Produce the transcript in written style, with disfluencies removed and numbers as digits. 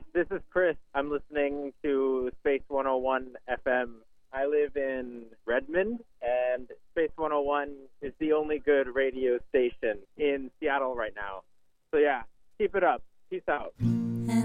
this is Chris. I'm listening to Space 101 FM. I live in Redmond, and Space 101 is the only good radio station in Seattle right now. So yeah, keep it up. Peace out.